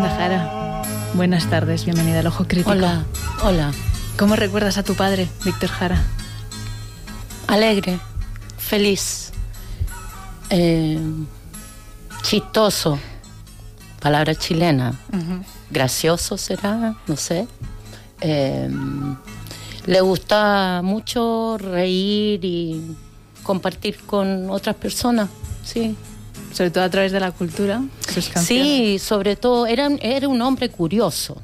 Yolanda Jara, buenas tardes, bienvenida al Ojo Crítico. Hola, hola. ¿Cómo recuerdas a tu padre, Víctor Jara? Alegre, feliz, chistoso, palabra chilena, gracioso será, no sé. Le gusta mucho reír y compartir con otras personas, sí. Sobre todo a través de la cultura, sus canciones. Sí, sobre todo, era un hombre curioso.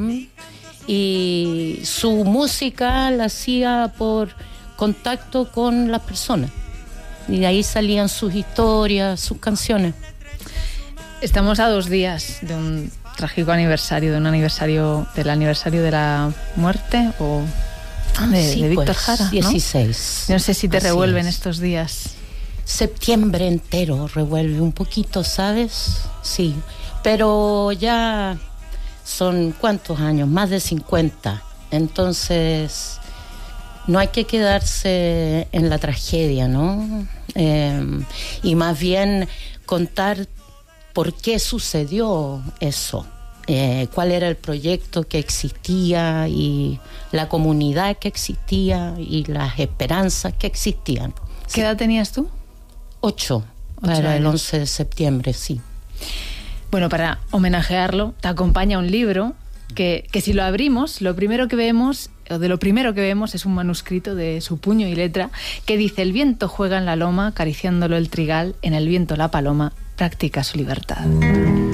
Y su música la hacía por contacto con las personas. Y de ahí salían sus historias, sus canciones. Estamos a 2 días de un trágico aniversario, del aniversario de la muerte de Víctor Jara, ¿no? 16. No sé si te Así revuelven es. estos días. Septiembre entero revuelve un poquito, ¿sabes? Sí, pero ya son ¿cuántos años? Más de 50. Entonces, no hay que quedarse en la tragedia, ¿no? Y más bien contar por qué sucedió eso. Cuál era el proyecto que existía y la comunidad que existía y las esperanzas que existían. ¿Qué edad tenías tú? 8 para el 11 de septiembre, sí. Bueno, para homenajearlo, te acompaña un libro que si lo abrimos, lo primero que vemos es un manuscrito de su puño y letra que dice: el viento juega en la loma, acariciándolo el trigal, en el viento la paloma practica su libertad.